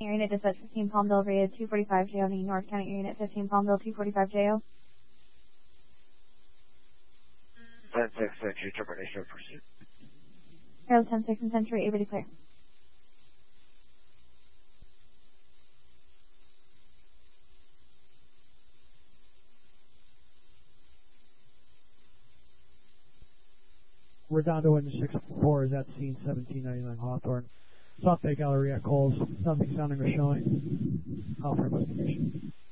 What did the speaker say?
Air Unit Dispatch 15 Palmdale, rated 245 JO, needing North County Air Unit 15 Palmdale, 245 JO. 10-6, Century, termination of pursuit. Air 10-6 and Century, able to clear. Redondo Wind 64 is at scene 1799 Hawthorne. South Bay Galleria at Coles. Nothing sounding or showing. Alpha investigation.